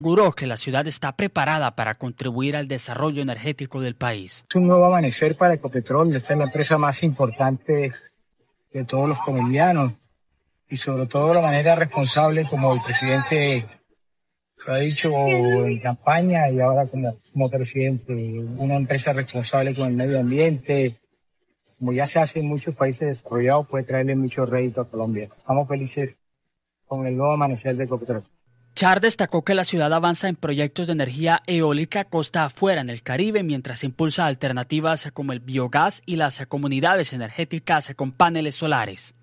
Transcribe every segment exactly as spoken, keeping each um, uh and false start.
Aseguró que la ciudad está preparada para contribuir al desarrollo energético del país. Es un nuevo amanecer para Ecopetrol. Esta es la empresa más importante de todos los colombianos y sobre todo de la manera responsable, como el presidente lo ha dicho en campaña y ahora como, como presidente. Una empresa responsable con el medio ambiente, como ya se hace en muchos países desarrollados, puede traerle mucho rédito a Colombia. Estamos felices con el nuevo amanecer de Ecopetrol. Char destacó que la ciudad avanza en proyectos de energía eólica costa afuera en el Caribe, mientras impulsa alternativas como el biogás y las comunidades energéticas con paneles solares.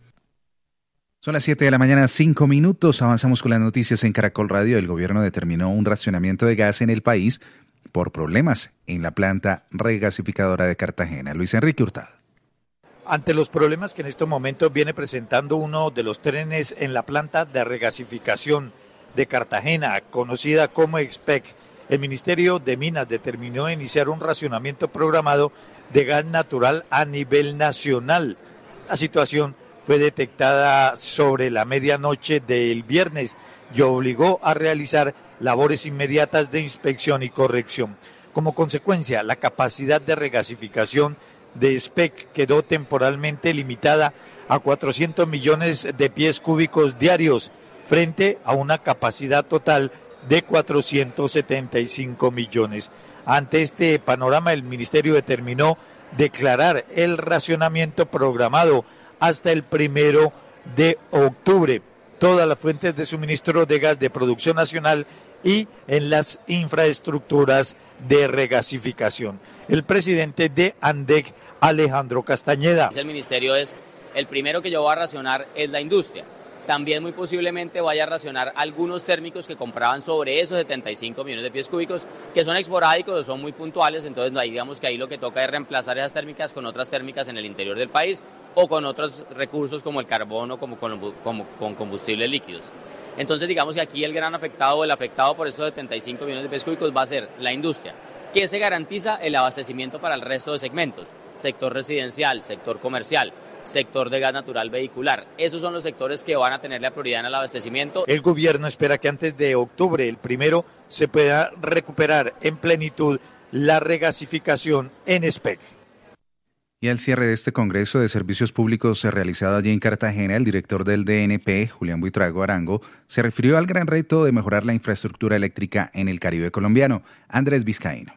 Son las siete de la mañana, cinco minutos. Avanzamos con las noticias en Caracol Radio. El gobierno determinó un racionamiento de gas en el país por problemas en la planta regasificadora de Cartagena. Luis Enrique Hurtado. Ante los problemas que en estos momentos viene presentando uno de los trenes en la planta de regasificación de Cartagena, conocida como EXPEC, el Ministerio de Minas determinó iniciar un racionamiento programado de gas natural a nivel nacional. La situación fue detectada sobre la medianoche del viernes y obligó a realizar labores inmediatas de inspección y corrección. Como consecuencia, la capacidad de regasificación de EXPEC quedó temporalmente limitada a cuatrocientos millones de pies cúbicos diarios, frente a una capacidad total de cuatrocientos setenta y cinco millones. Ante este panorama, el Ministerio determinó declarar el racionamiento programado hasta el primero de octubre. Todas las fuentes de suministro de gas de producción nacional y en las infraestructuras de regasificación. El presidente de ANDEC, Alejandro Castañeda. El ministerio es el primero que yo voy a racionar es la industria. También muy posiblemente vaya a racionar algunos térmicos que compraban sobre esos setenta y cinco millones de pies cúbicos, que son esporádicos o son muy puntuales, entonces ahí digamos que ahí lo que toca es reemplazar esas térmicas con otras térmicas en el interior del país o con otros recursos como el carbón o como con, como, con combustibles líquidos. Entonces digamos que aquí el gran afectado o el afectado por esos setenta y cinco millones de pies cúbicos va a ser la industria, que se garantiza el abastecimiento para el resto de segmentos, sector residencial, sector comercial, sector de gas natural vehicular. Esos son los sectores que van a tener la prioridad en el abastecimiento. El gobierno espera que antes de octubre, el primero, se pueda recuperar en plenitud la regasificación en EXPEC. Y al cierre de este Congreso de Servicios Públicos realizado allí en Cartagena, el director del D N P, Julián Buitrago Arango, se refirió al gran reto de mejorar la infraestructura eléctrica en el Caribe colombiano. Andrés Vizcaíno.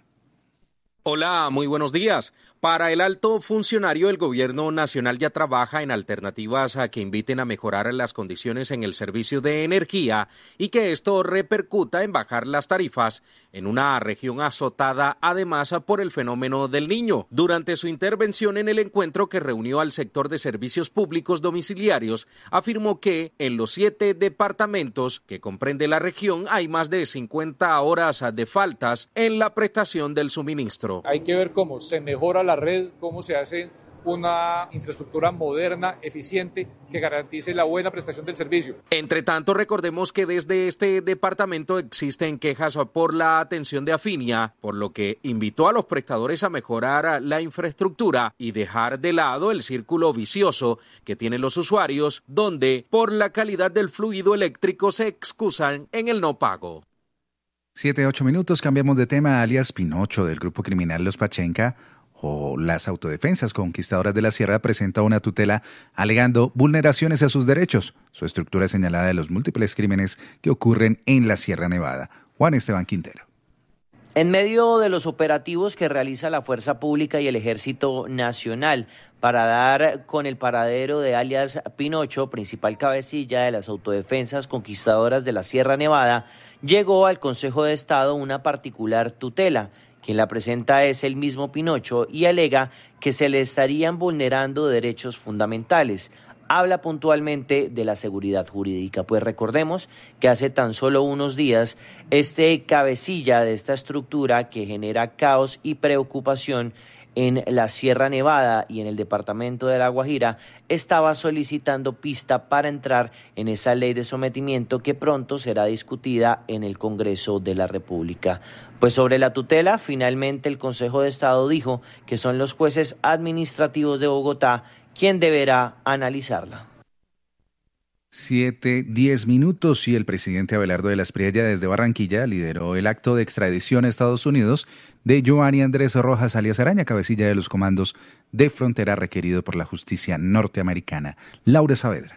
Hola, muy buenos días. Para el alto funcionario, el gobierno nacional ya trabaja en alternativas a que inviten a mejorar las condiciones en el servicio de energía y que esto repercuta en bajar las tarifas en una región azotada además por el fenómeno del Niño. Durante su intervención en el encuentro que reunió al sector de servicios públicos domiciliarios, afirmó que en los siete departamentos que comprende la región hay más de cincuenta horas de faltas en la prestación del suministro. Hay que ver cómo se mejora la red, cómo se hace una infraestructura moderna, eficiente, que garantice la buena prestación del servicio. Entre tanto, recordemos que desde este departamento existen quejas por la atención de Afinia, por lo que invitó a los prestadores a mejorar la infraestructura y dejar de lado el círculo vicioso que tienen los usuarios, donde por la calidad del fluido eléctrico se excusan en el no pago. Siete, ocho minutos, cambiamos de tema. Alias Pinocho, del grupo criminal Los Pachenca, o las autodefensas conquistadoras de la Sierra, presenta una tutela alegando vulneraciones a sus derechos. Su estructura es señalada de los múltiples crímenes que ocurren en la Sierra Nevada. Juan Esteban Quintero. En medio de los operativos que realiza la Fuerza Pública y el Ejército Nacional para dar con el paradero de alias Pinocho, principal cabecilla de las autodefensas conquistadoras de la Sierra Nevada, llegó al Consejo de Estado una particular tutela. Quien la presenta es el mismo Pinocho y alega que se le estarían vulnerando derechos fundamentales. Habla puntualmente de la seguridad jurídica, pues recordemos que hace tan solo unos días este cabecilla de esta estructura que genera caos y preocupación en la Sierra Nevada y en el departamento de La Guajira estaba solicitando pista para entrar en esa ley de sometimiento que pronto será discutida en el Congreso de la República. Pues sobre la tutela, finalmente el Consejo de Estado dijo que son los jueces administrativos de Bogotá quien deberá analizarla. Siete, diez minutos y el presidente Abelardo de la Espriella desde Barranquilla lideró el acto de extradición a Estados Unidos de Giovanni Andrés Rojas alias Araña, cabecilla de los comandos de frontera requerido por la justicia norteamericana. Laura Saavedra.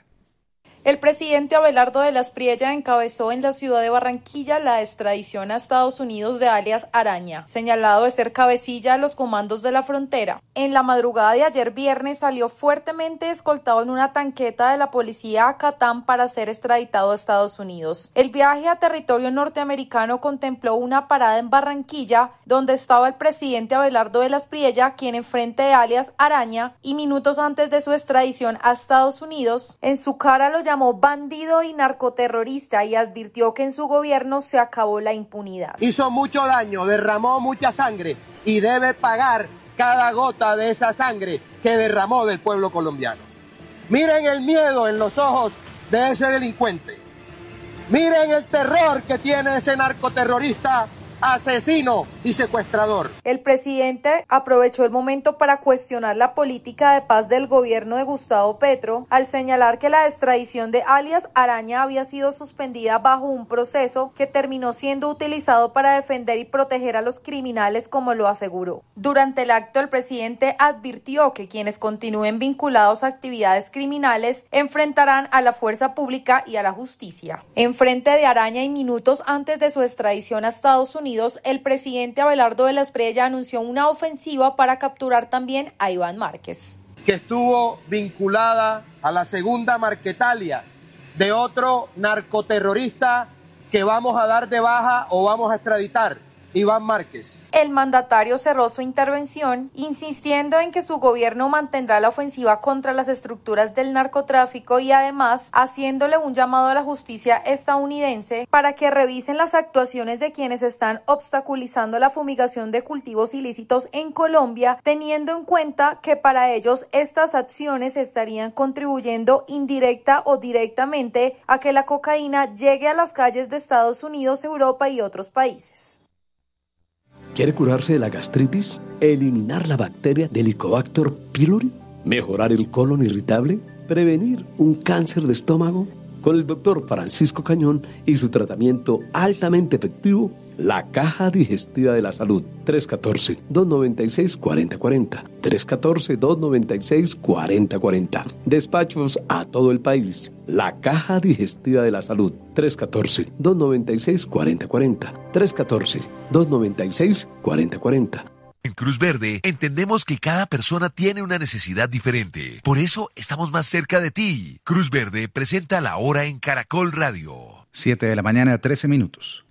El presidente Abelardo de la Espriella encabezó en la ciudad de Barranquilla la extradición a Estados Unidos de alias Araña, señalado de ser cabecilla de los comandos de la frontera. En la madrugada de ayer viernes salió fuertemente escoltado en una tanqueta de la policía a Catán para ser extraditado a Estados Unidos. El viaje a territorio norteamericano contempló una parada en Barranquilla, donde estaba el presidente Abelardo de la Espriella, quien enfrente de alias Araña, y minutos antes de su extradición a Estados Unidos, en su cara lo llamó llamó bandido y narcoterrorista y advirtió que en su gobierno se acabó la impunidad. Hizo mucho daño, derramó mucha sangre y debe pagar cada gota de esa sangre que derramó del pueblo colombiano. Miren el miedo en los ojos de ese delincuente. Miren el terror que tiene ese narcoterrorista, asesino y secuestrador. El presidente aprovechó el momento para cuestionar la política de paz del gobierno de Gustavo Petro al señalar que la extradición de alias Araña había sido suspendida bajo un proceso que terminó siendo utilizado para defender y proteger a los criminales, como lo aseguró. Durante el acto, el presidente advirtió que quienes continúen vinculados a actividades criminales enfrentarán a la fuerza pública y a la justicia. En frente de Araña y minutos antes de su extradición a Estados Unidos, el presidente Abelardo de la Espriella anunció una ofensiva para capturar también a Iván Márquez, que estuvo vinculada a la segunda Marquetalia de otro narcoterrorista que vamos a dar de baja o vamos a extraditar, Iván Márquez. El mandatario cerró su intervención insistiendo en que su gobierno mantendrá la ofensiva contra las estructuras del narcotráfico y además haciéndole un llamado a la justicia estadounidense para que revisen las actuaciones de quienes están obstaculizando la fumigación de cultivos ilícitos en Colombia, teniendo en cuenta que para ellos estas acciones estarían contribuyendo indirecta o directamente a que la cocaína llegue a las calles de Estados Unidos, Europa y otros países. ¿Quiere curarse de la gastritis? ¿Eliminar la bacteria del Helicobacter pylori? ¿Mejorar el colon irritable? ¿Prevenir un cáncer de estómago? Con el doctor Francisco Cañón y su tratamiento altamente efectivo, la Caja Digestiva de la Salud. tres uno cuatro, dos nueve seis, cuatro cero cuatro cero. tres uno cuatro, dos nueve seis, cuatro cero cuatro cero. Despachos a todo el país. La Caja Digestiva de la Salud. tres uno cuatro, dos nueve seis, cuatro cero cuatro cero. tres uno cuatro, dos nueve seis, cuatro cero cuatro cero. En Cruz Verde entendemos que cada persona tiene una necesidad diferente. Por eso estamos más cerca de ti. Cruz Verde presenta La Hora en Caracol Radio. Siete de la mañana, trece minutos.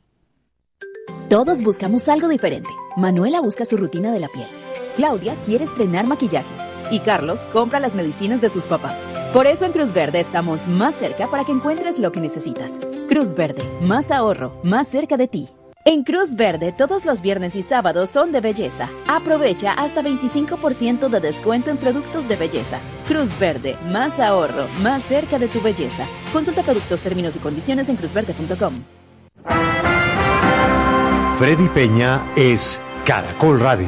Todos buscamos algo diferente. Manuela busca su rutina de la piel. Claudia quiere estrenar maquillaje. Y Carlos compra las medicinas de sus papás. Por eso en Cruz Verde estamos más cerca para que encuentres lo que necesitas. Cruz Verde, más ahorro, más cerca de ti. En Cruz Verde, todos los viernes y sábados son de belleza. Aprovecha hasta veinticinco por ciento de descuento en productos de belleza. Cruz Verde, más ahorro, más cerca de tu belleza. Consulta productos, términos y condiciones en cruz verde punto com. Freddy Peña es Caracol Radio.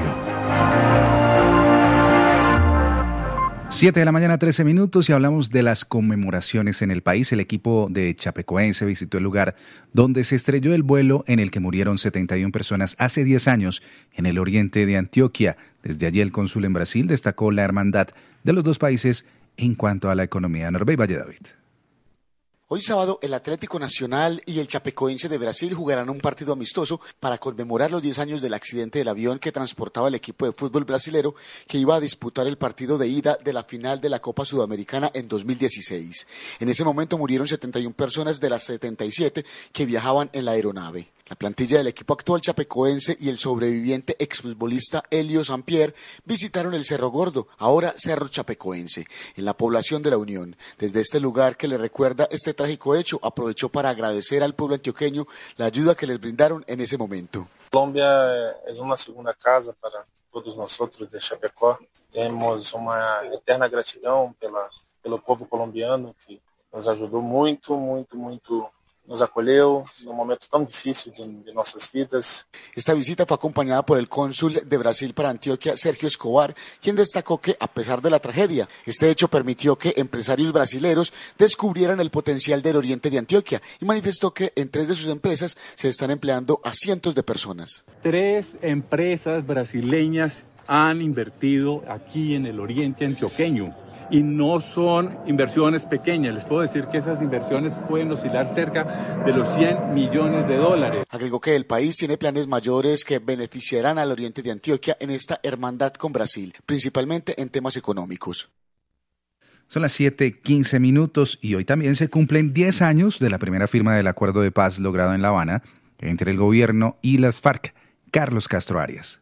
Siete de la mañana, trece minutos, y hablamos de las conmemoraciones en el país. El equipo de Chapecoense visitó el lugar donde se estrelló el vuelo en el que murieron setenta y una personas hace diez años en el oriente de Antioquia. Desde allí el cónsul en Brasil destacó la hermandad de los dos países en cuanto a la economía. Norbey Valle David. Hoy sábado, el Atlético Nacional y el Chapecoense de Brasil jugarán un partido amistoso para conmemorar los diez años del accidente del avión que transportaba el equipo de fútbol brasilero que iba a disputar el partido de ida de la final de la Copa Sudamericana en dos mil dieciséis. En ese momento murieron setenta y una personas de las setenta y siete que viajaban en la aeronave. La plantilla del equipo actual chapecoense y el sobreviviente exfutbolista Helio Sampier visitaron el Cerro Gordo, ahora Cerro Chapecoense, en la población de La Unión. Desde este lugar que le recuerda este trágico hecho, aprovechó para agradecer al pueblo antioqueño la ayuda que les brindaron en ese momento. Colombia es una segunda casa para todos nosotros de Chapecó. Tenemos una eterna gratidão pela, pelo povo colombiano que nos ajudou muito, muito, muito nos acolheu num momento tão difícil de, de nossas vidas. Esta visita fue acompañada por el cónsul de Brasil para Antioquia, Sergio Escobar, quien destacó que, a pesar de la tragedia, este hecho permitió que empresarios brasileños descubrieran el potencial del oriente de Antioquia y manifestó que en tres de sus empresas se están empleando a cientos de personas. Tres empresas brasileñas han invertido aquí en el oriente antioqueño. Y no son inversiones pequeñas. Les puedo decir que esas inversiones pueden oscilar cerca de los cien millones de dólares. Agregó que el país tiene planes mayores que beneficiarán al oriente de Antioquia en esta hermandad con Brasil, principalmente en temas económicos. Son las siete quince minutos y hoy también se cumplen diez años de la primera firma del acuerdo de paz logrado en La Habana entre el gobierno y las FARC. Carlos Castro Arias.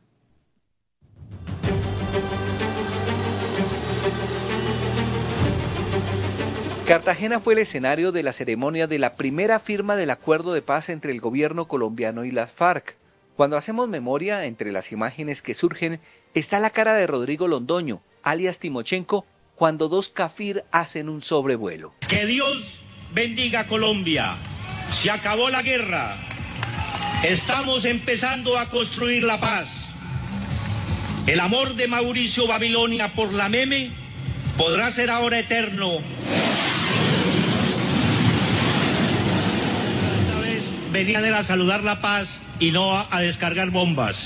Cartagena fue el escenario de la ceremonia de la primera firma del acuerdo de paz entre el gobierno colombiano y las FARC. Cuando hacemos memoria, entre las imágenes que surgen está la cara de Rodrigo Londoño, alias Timochenko, cuando dos kafir hacen un sobrevuelo. Que Dios bendiga Colombia. Se acabó la guerra. Estamos empezando a construir la paz. El amor de Mauricio Babilonia por la meme podrá ser ahora eterno. Venían a saludar la paz y no a, a descargar bombas.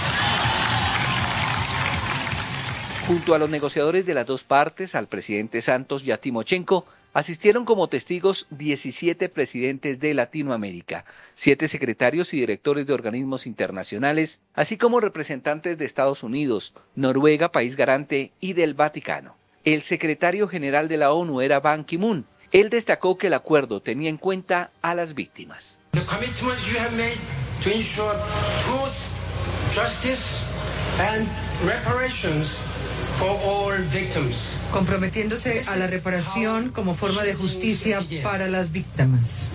Junto a los negociadores de las dos partes, al presidente Santos y a Timochenko, asistieron como testigos diecisiete presidentes de Latinoamérica, siete secretarios y directores de organismos internacionales, así como representantes de Estados Unidos, Noruega, país garante, y del Vaticano. El secretario general de la ONU era Ban Ki-moon. Él destacó que el acuerdo tenía en cuenta a las víctimas. The commitments you have made to ensure truth, justice and reparations for all victims. Comprometiéndose a la reparación como forma de justicia para las víctimas.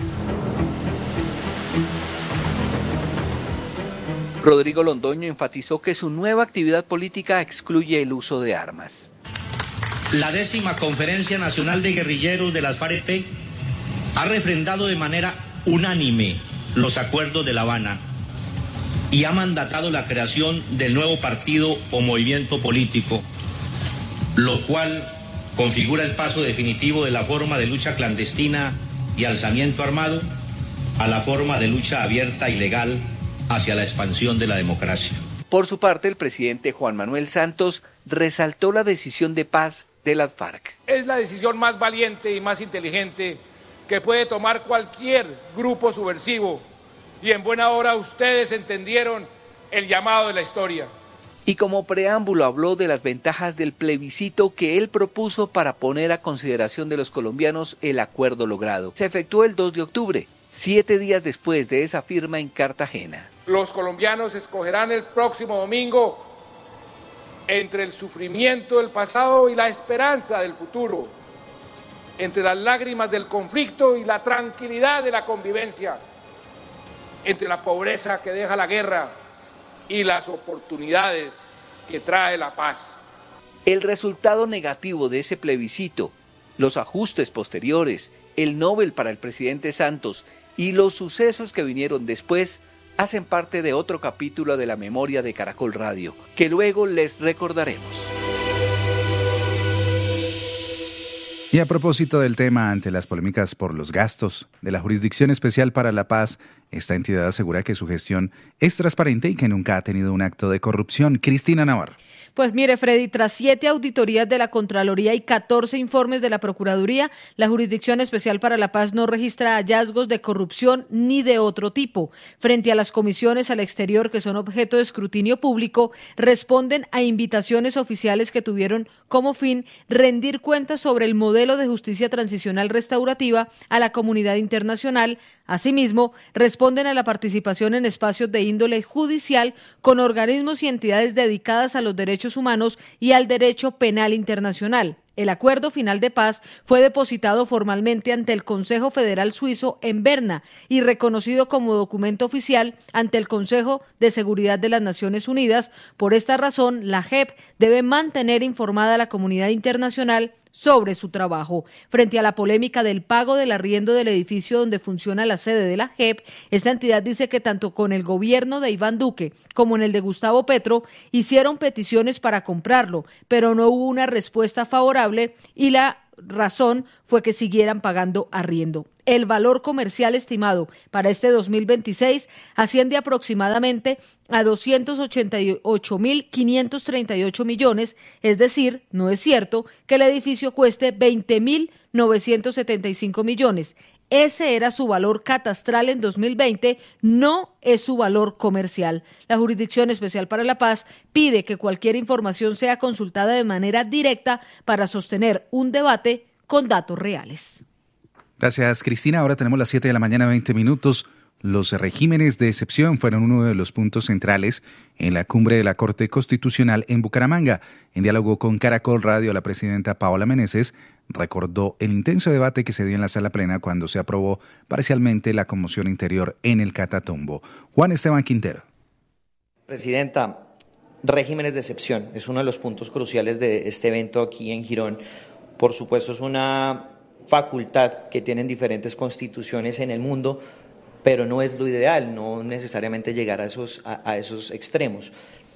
Rodrigo Londoño enfatizó que su nueva actividad política excluye el uso de armas. La décima Conferencia Nacional de Guerrilleros de las FARC-E P ha refrendado de manera unánime los acuerdos de La Habana y ha mandatado la creación del nuevo partido o movimiento político, lo cual configura el paso definitivo de la forma de lucha clandestina y alzamiento armado a la forma de lucha abierta y legal hacia la expansión de la democracia. Por su parte, el presidente Juan Manuel Santos resaltó la decisión de paz de las FARC. Es la decisión más valiente y más inteligente que puede tomar cualquier grupo subversivo, y en buena hora ustedes entendieron el llamado de la historia. Y como preámbulo habló de las ventajas del plebiscito que él propuso para poner a consideración de los colombianos el acuerdo logrado. Se efectuó el dos de octubre, siete días después de esa firma en Cartagena. Los colombianos escogerán el próximo domingo entre el sufrimiento del pasado y la esperanza del futuro, entre las lágrimas del conflicto y la tranquilidad de la convivencia, entre la pobreza que deja la guerra y las oportunidades que trae la paz. El resultado negativo de ese plebiscito, los ajustes posteriores, el Nobel para el presidente Santos y los sucesos que vinieron después hacen parte de otro capítulo de la memoria de Caracol Radio, que luego les recordaremos. Y a propósito del tema, ante las polémicas por los gastos de la Jurisdicción Especial para la Paz, esta entidad asegura que su gestión es transparente y que nunca ha tenido un acto de corrupción. Cristina Navarro. Pues mire, Freddy, tras siete auditorías de la Contraloría y catorce informes de la Procuraduría, la Jurisdicción Especial para la Paz no registra hallazgos de corrupción ni de otro tipo. Frente a las comisiones al exterior que son objeto de escrutinio público, responden a invitaciones oficiales que tuvieron como fin rendir cuentas sobre el modelo de justicia transicional restaurativa a la comunidad internacional. Asimismo, responden a la participación en espacios de índole judicial con organismos y entidades dedicadas a los derechos humanos y al derecho penal internacional. El acuerdo final de paz fue depositado formalmente ante el Consejo Federal Suizo en Berna y reconocido como documento oficial ante el Consejo de Seguridad de las Naciones Unidas. Por esta razón, la J E P debe mantener informada a la comunidad internacional sobre su trabajo. Frente a la polémica del pago del arriendo del edificio donde funciona la sede de la J E P, esta entidad dice que tanto con el gobierno de Iván Duque como en el de Gustavo Petro hicieron peticiones para comprarlo, pero no hubo una respuesta favorable y la razón fue que siguieran pagando arriendo. El valor comercial estimado para este dos mil veintiséis asciende aproximadamente a doscientos ochenta y ocho mil quinientos treinta y ocho millones, es decir, no es cierto que el edificio cueste veinte mil novecientos setenta y cinco millones. Ese era su valor catastral en dos mil veinte, no es su valor comercial. La Jurisdicción Especial para la Paz pide que cualquier información sea consultada de manera directa para sostener un debate con datos reales. Gracias, Cristina. Ahora tenemos las siete de la mañana, veinte minutos. Los regímenes de excepción fueron uno de los puntos centrales en la cumbre de la Corte Constitucional en Bucaramanga. En diálogo con Caracol Radio, la presidenta Paola Meneses recordó el intenso debate que se dio en la sala plena cuando se aprobó parcialmente la conmoción interior en el Catatumbo. Juan Esteban Quintero. Presidenta, regímenes de excepción es uno de los puntos cruciales de este evento aquí en Girón. Por supuesto, es una facultad que tienen diferentes constituciones en el mundo, pero no es lo ideal, no necesariamente llegar a esos, a, a esos extremos.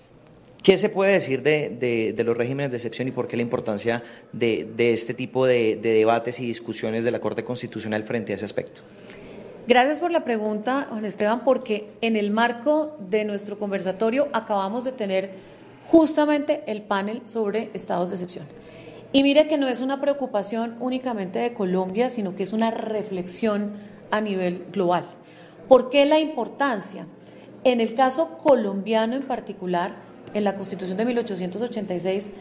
¿Qué se puede decir de, de, de los regímenes de excepción y por qué la importancia de, de este tipo de, de debates y discusiones de la Corte Constitucional frente a ese aspecto? Gracias por la pregunta, Juan Esteban, porque en el marco de nuestro conversatorio acabamos de tener justamente el panel sobre estados de excepción. Y mire que no es una preocupación únicamente de Colombia, sino que es una reflexión a nivel global. ¿Por qué la importancia? En el caso colombiano en particular, en la Constitución de mil ochocientos ochenta y seis,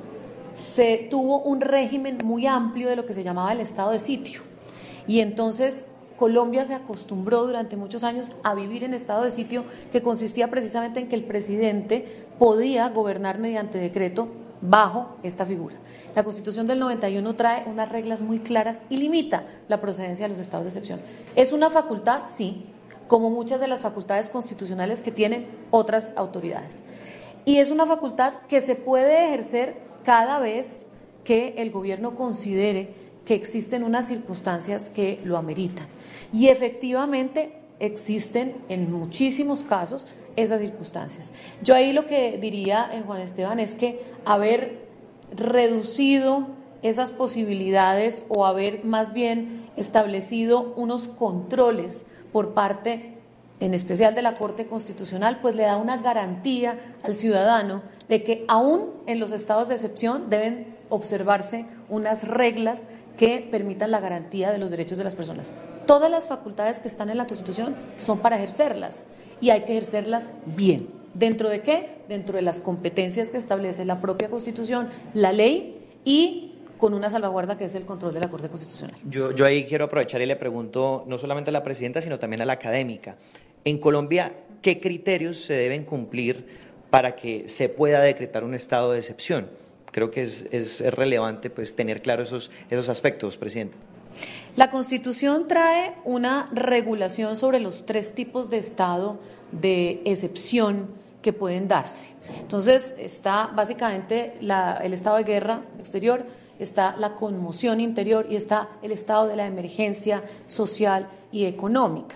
se tuvo un régimen muy amplio de lo que se llamaba el estado de sitio. Y entonces Colombia se acostumbró durante muchos años a vivir en estado de sitio, que consistía precisamente en que el presidente podía gobernar mediante decreto bajo esta figura. La Constitución del noventa y uno trae unas reglas muy claras y limita la procedencia de los estados de excepción. ¿Es una facultad? Sí, como muchas de las facultades constitucionales que tienen otras autoridades. Y es una facultad que se puede ejercer cada vez que el gobierno considere que existen unas circunstancias que lo ameritan. Y efectivamente existen en muchísimos casos esas circunstancias. Yo ahí lo que diría, eh, Juan Esteban, es que haber reducido esas posibilidades o haber más bien establecido unos controles por parte, en especial de la Corte Constitucional, pues le da una garantía al ciudadano de que aún en los estados de excepción deben observarse unas reglas que permitan la garantía de los derechos de las personas. Todas las facultades que están en la Constitución son para ejercerlas y hay que ejercerlas bien. ¿Dentro de qué? Dentro de las competencias que establece la propia Constitución, la ley y con una salvaguarda que es el control de la Corte Constitucional. Yo, yo ahí quiero aprovechar y le pregunto no solamente a la presidenta, sino también a la académica. En Colombia, ¿qué criterios se deben cumplir para que se pueda decretar un estado de excepción? Creo que es, es, es relevante pues, tener claro esos, esos aspectos, presidenta. La Constitución trae una regulación sobre los tres tipos de estado de excepción que pueden darse. Entonces, está básicamente la, el estado de guerra exterior, está la conmoción interior y está el estado de la emergencia social y económica.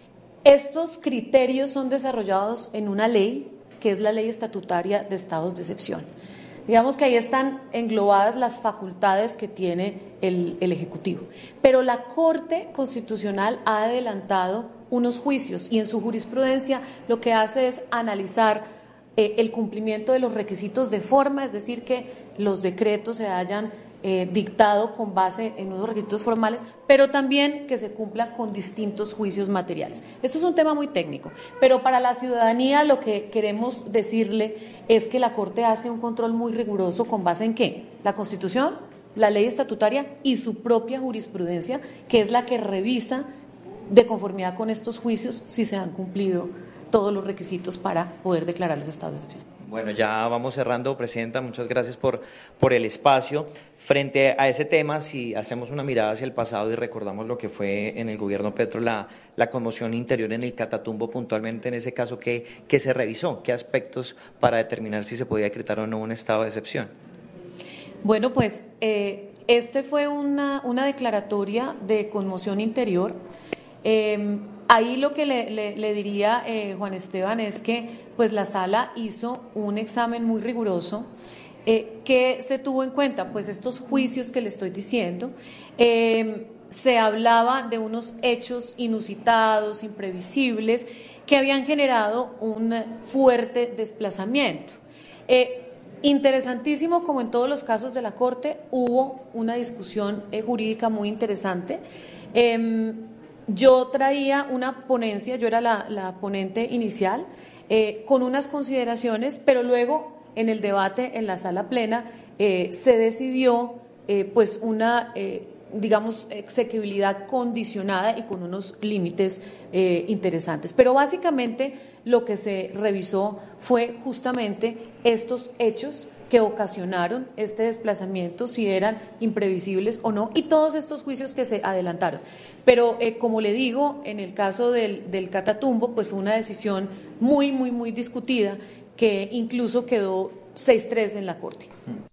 Estos criterios son desarrollados en una ley, que es la Ley Estatutaria de Estados de Excepción. Digamos que ahí están englobadas las facultades que tiene el, el Ejecutivo. Pero la Corte Constitucional ha adelantado unos juicios y en su jurisprudencia lo que hace es analizar eh, el cumplimiento de los requisitos de forma, es decir, que los decretos se hayan eh, dictado con base en unos requisitos formales, pero también que se cumpla con distintos juicios materiales. Esto es un tema muy técnico, pero para la ciudadanía lo que queremos decirle es que la Corte hace un control muy riguroso con base en ¿qué? La Constitución, la ley estatutaria y su propia jurisprudencia, que es la que revisa de conformidad con estos juicios si se han cumplido todos los requisitos para poder declarar los estados de excepción. Bueno, ya vamos cerrando, Presidenta, muchas gracias por, por el espacio. Frente a ese tema, si hacemos una mirada hacia el pasado y recordamos lo que fue en el gobierno Petro, la, la conmoción interior en el Catatumbo, puntualmente en ese caso, ¿qué, qué se revisó? ¿Qué aspectos para determinar si se podía decretar o no un estado de excepción? Bueno, pues eh, este fue una, una declaratoria de conmoción interior. Eh, ahí lo que le, le, le diría eh, Juan Esteban es que pues la sala hizo un examen muy riguroso. Eh, ¿Qué se tuvo en cuenta? Pues estos juicios que le estoy diciendo. Eh, se hablaba de unos hechos inusitados, imprevisibles, que habían generado un fuerte desplazamiento. Eh, Interesantísimo, como en todos los casos de la Corte, hubo una discusión eh, jurídica muy interesante. Eh, yo traía una ponencia, yo era la, la ponente inicial, eh, con unas consideraciones, pero luego en el debate en la sala plena eh, se decidió eh, pues una, eh, digamos, exequibilidad condicionada y con unos límites eh, interesantes. Pero básicamente lo que se revisó fue justamente estos hechos que ocasionaron este desplazamiento, si eran imprevisibles o no, y todos estos juicios que se adelantaron. Pero, eh, como le digo, en el caso del, del Catatumbo, pues fue una decisión muy, muy, muy discutida, que incluso quedó seis tres en la Corte.